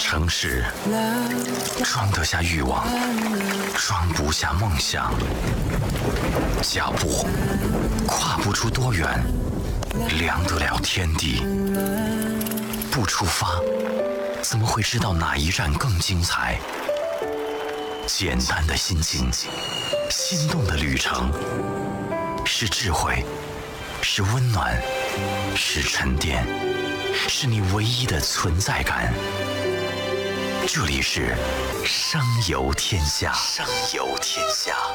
城市装得下欲望，装不下梦想。脚步跨不出多远，量得了天地。不出发，怎么会知道哪一站更精彩？简单的心境，心动的旅程，是智慧，是温暖，是沉淀，是你唯一的存在感。这里是声游天下。声游天下。